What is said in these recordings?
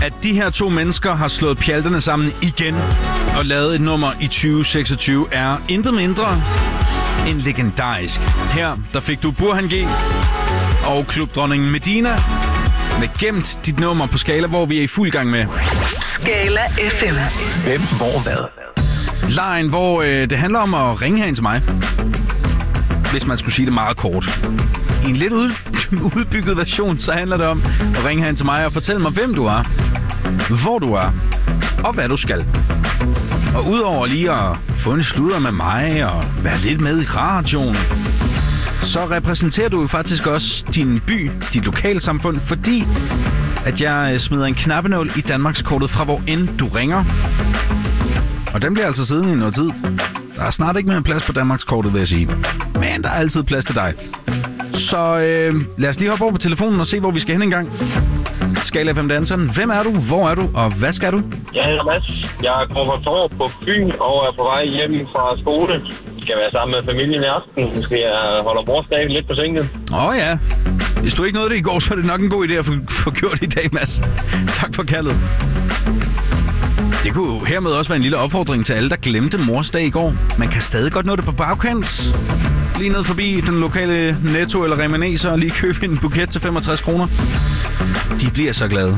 at de her to mennesker har slået pjalterne sammen igen og lavet et nummer i 2026, er intet mindre end legendarisk. Her, der fik du Burhan G og klubdronningen Medina med gemt dit nummer på Skala, hvor vi er i fuld gang med Skala FM. Hvem, hvor, hvad? lejen, hvor det handler om at ringe herind til mig. Hvis man skulle sige det meget kort. I en lidt udbygget version, så handler det om at ringe herind til mig og fortælle mig, hvem du er, hvor du er og hvad du skal. Og udover lige at få en sludder med mig og være lidt med i radioen, så repræsenterer du jo faktisk også din by, dit lokalsamfund, fordi at jeg smider en knappenål i Danmarkskortet fra hvor end du ringer. Og den bliver altså siddende i noget tid. Der er snart ikke mere plads på Danmarkskortet, vil jeg sige. Men der er altid plads til dig. Så lad os lige hoppe over på telefonen og se, hvor vi skal hen en gang. Skala FM-danseren. Hvem er du? Hvor er du? Og hvad skal du? Jeg hedder Mads. Jeg går på Torv på Fyn og er på vej hjem fra skole. Jeg skal være sammen med familien i aften. Måske jeg holder morsdagen lidt på sengen. Ja. Hvis du ikke nåede det i går, så er det nok en god idé at få gjort i dag, Mads. Tak for kaldet. Det kunne hermed også være en lille opfordring til alle, der glemte morsdag i går. Man kan stadig godt nå det på bagkant. Lige ned forbi den lokale Netto eller Remanes og lige købe en buket til 65 kroner. De bliver så glade.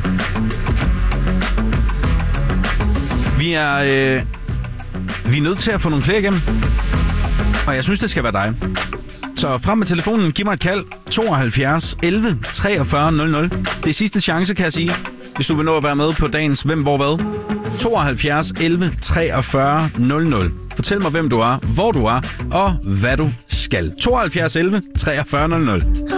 Vi er nødt til at få nogle flere igennem. Og jeg synes, det skal være dig. Så frem med telefonen, giv mig et kald. 72 11 43 00. Det er sidste chance, kan jeg sige. Hvis du vil nå at være med på dagens Hvem, hvor, hvad. 72 11 43 00. Fortæl mig, hvem du er, hvor du er og hvad du skal. 72 11 43 00.